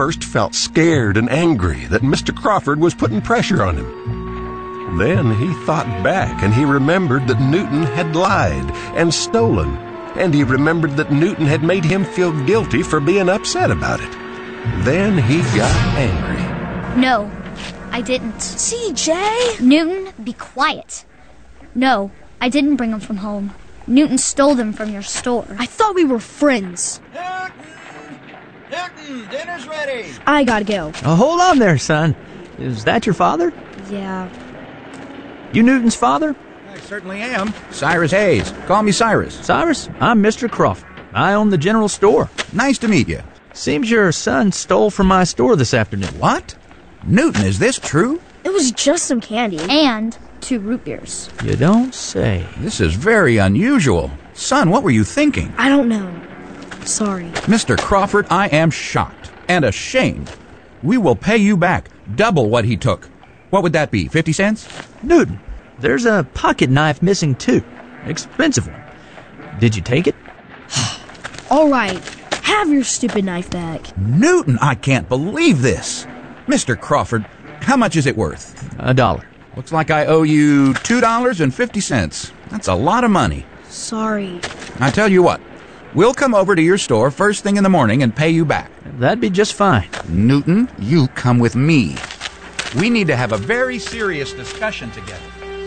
first felt scared and angry that Mr. Crawford was putting pressure on him. Then he thought back, and he remembered that Newton had lied and stolen, and he remembered that Newton had made him feel guilty for being upset about it. Then he got angry. No, I didn't. CJ! Newton, be quiet. No, I didn't bring them from home. Newton stole them from your store. I thought we were friends. Newton, dinner's ready. I gotta go. Oh, hold on there, son. Is that your father? Yeah. You Newton's father? I certainly am. Cyrus Hayes. Call me Cyrus. Cyrus, I'm Mr. Crawford. I own the general store. Nice to meet you. Seems your son stole from my store this afternoon. What? Newton, is this true? It was just some candy. And 2 root beers. You don't say. This is very unusual. Son, what were you thinking? I don't know. Sorry. Mr. Crawford, I am shocked and ashamed. We will pay you back double what he took. What would that be, 50 cents? Newton, there's a pocket knife missing too. Expensive one. Did you take it? All right. Have your stupid knife back. Newton, I can't believe this. Mr. Crawford, how much is it worth? $1. Looks like I owe you $2.50. That's a lot of money. Sorry. I tell you what, we'll come over to your store first thing in the morning and pay you back. That'd be just fine. Newton, you come with me. We need to have a very serious discussion together.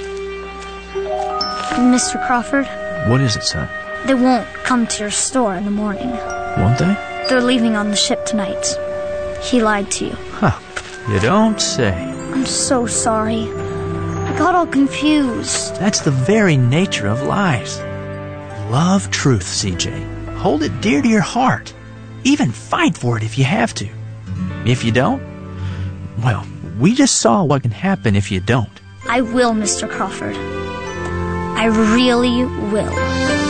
Mr. Crawford, What is it, son? they won't come to your store in the morning. Won't they? They're leaving on the ship tonight. He lied to you. Huh. You don't say. I'm so sorry. I got all confused. That's the very nature of lies. Love truth, CJ. Hold it dear to your heart. Even fight for it if you have to. If you don't, well, we just saw what can happen if you don't. I will, Mr. Crawford. I really will.